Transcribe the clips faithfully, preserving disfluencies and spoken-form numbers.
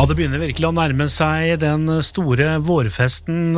Ja, det begynner virkelig å nærme seg den store vårfesten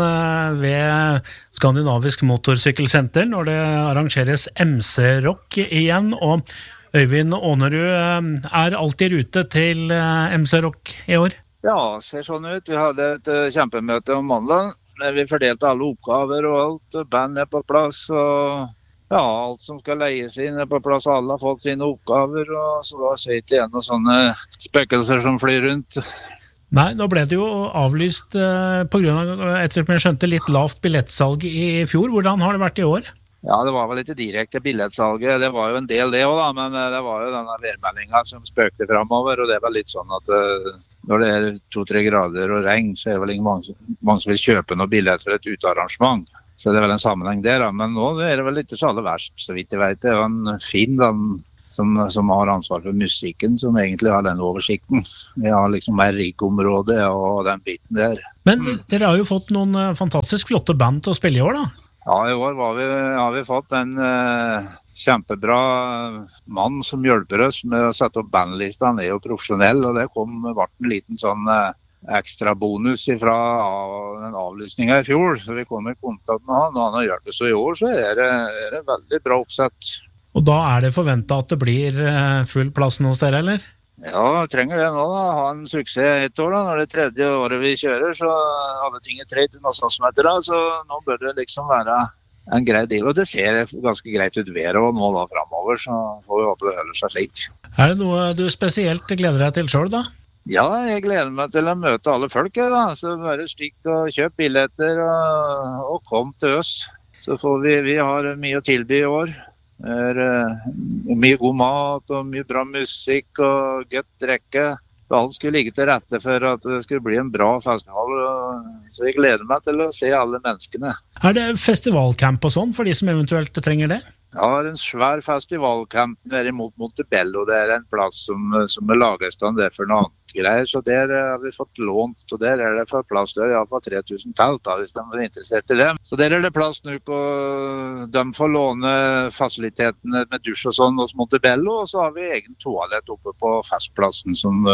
ved Skandinavisk Motorcykkelsenter når det arrangeres M C-rock igjen, og Øyvind Ånerud er alltid rute til M C-rock i år. Ja, ser sånn ut. Vi hadde et kjempemøte om mandag, der vi fordelte alle oppgaver og alt, band er på plass, og ja, alt som skal leies inn er på plass, alle har fått sine oppgaver, og så da ser ikke igjen noen sånne spøkelser som flyr rundt. Nei, nå ble det jo avlyst eh, på grunn av, etter at jeg skjønte, litt lavt billettsalg i fjor. Hvordan har det vært i år? Ja, det var vel litt direkte billettsalget. Det var jo en del det også da, men det var jo denne værmeldingen som spøkte fremover, og det var litt sånn at uh, når det er to-tre grader og regn, så er det vel ingen mange, mange som vil kjøpe noe billett for et utearrangement. Så det er vel en sammenheng der, da. Men nå er det vel ikke så aller verst, så vidt jeg vet. Det er jo en fin da, som, som har ansvar for musikken, som egentlig har den oversikten. Vi har liksom mer riggområde og den biten der. Men dere har jo fått noen fantastisk flotte band til å spille i år, da? Ja, i år var vi, har vi fått en uh, kjempebra mann som hjelper oss med å sette opp bandlista. Han er jo profesjonell, og det kom ble en liten sånn uh, ekstra bonus fra den avlysningen i fjor. Så vi kom i kontakt med han, og han har gjort det. Så i år så er det, er det veldig bra oppsett. Og da er det forventet at det blir uh, full plass hos dere, eller? Ja, vi trenger det nå da. Ha en suksess et år da. Når det er tredje året vi kjører, så alle ting er tre til noe sånt som heter da. Så nå bør det liksom være en grei deal. Og det ser ganske greit ut været og nå da fremover, så får vi håpe det holder seg slik. Er det noe du spesielt gleder deg til selv da? Ja, jeg gleder meg til å møte alle folk da. Så bare stikk og kjøp billetter og, og kom til oss. Så får vi, vi har mye å tilby i år. Det er uh, mye god mat og mye bra musikk og gøtt drekke. Alt skulle ligge til rette for at det skulle bli en bra festival, så jeg gleder meg til å se alle menneskene. Er det festivalcamp og sånn for de som eventuelt trenger det? Ja, det er en svær festivalcamp der imot Montebello. Det er en plass som, som er laget stand der for noe annet greier, så der har vi fått lånt, og der er det for plass der, i hvert fall tre tusen telt da, hvis de er interessert i det. Så der er det plass nå, og de får låne fasilitetene med dusj og sånn hos Montebello, og så har vi egen toalett oppe på festplassen, som,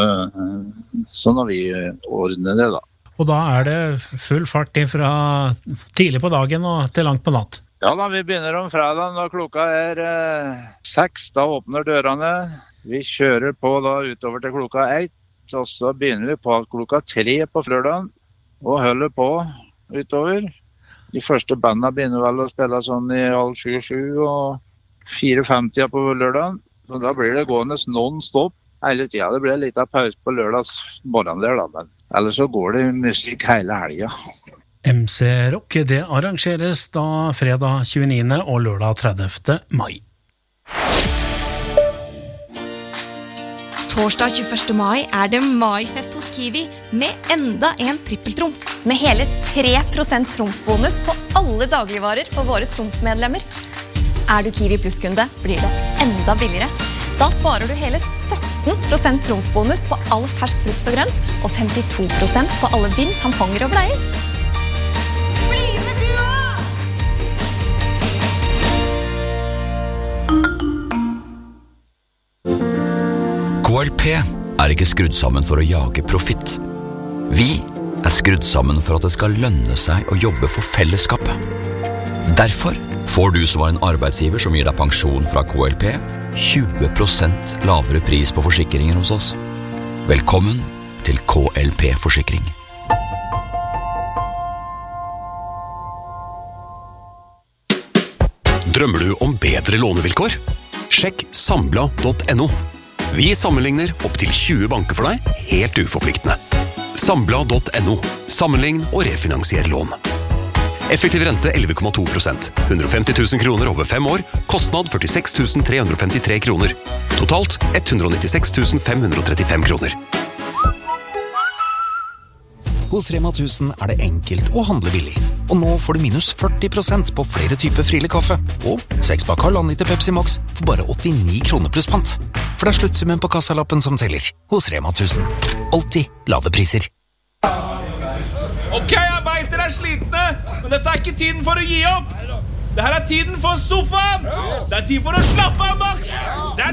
sånn har vi ordnet det da. Og da er det full fart fra tidlig på dagen og til langt på natt? Ja da, vi begynner om fredag når klokka er eh, seks, da åpner dørene. Vi kjører på da utover til klokka ett, og så begynner vi på klokka tre på lørdagen, og holder på utover. De første bandene begynner vel å spille sånn i halv sju, sju og fire femti på lørdagen. Så da blir det gående non-stop hele tiden. Det blir litt av pause på lørdags morgen der da, men ellers så går det musikk hele helgen. M C-rock, det arrangeres da fredag tjueniende og lørdag tredivte mai. Torsdag tjueførste mai er det maifest hos Kiwi med enda en trippeltrumf. Med hele tre prosent trumfbonus på alle dagligvarer for våre trumfmedlemmer. Er du Kiwi Plus-kunde, blir det enda billigere. Da sparer du hele sytten prosent trumfbonus på all fersk frukt og grønt, og femtito prosent på alle bind, tamponger og bleier. K L P er ikke skrudd sammen for å jage profitt. Vi er skrudd sammen for at det skal lønne seg å jobbe for fellesskapet. Derfor får du som var en arbeidsgiver som gir deg pensjon fra K L P, tjue prosent lavere pris på forsikringer hos oss. Velkommen til K L P-forsikring. Drømmer du om bedre lånevilkår? Sjekk sambla punktum no. Vi sammenligner opp til tjue banker for deg, helt uforpliktende. Sambla punktum no. Sammenlign og refinansier lån. Effektiv rente elleve komma to prosent. hundre og femti tusen kroner over fem år. Kostnad førtiseks tusen tre hundre og femtitre kroner. Totalt hundre og nittiseks tusen fem hundre og trettifem kroner. Hos Rema tusen er det enkelt å handle billig. Og nå får du minus førti prosent på flere typer Friele kaffe. Og seks pakk halvannen liter Pepsi Max for bare åttini kroner pluss pant. For det er sluttsummen på kassalappen som teller. Hos Rema tusen. Alltid lave priser. Ok, jeg vet dere er slitne, men dette er ikke tiden for å gi opp. Dette er tiden for sofaen. Det er tid for å slappe av, Max. Det er